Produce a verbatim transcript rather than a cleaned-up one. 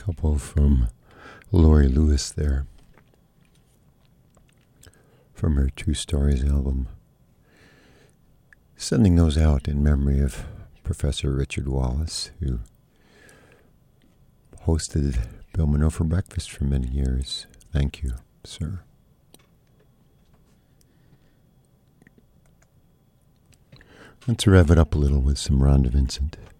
couple from Laurie Lewis there, from her Two Stories album. Sending those out in memory of Professor Richard Wallace, who hosted Bill Monroe for breakfast for many years. Thank you, sir. Let's rev it up a little with some Rhonda Vincent.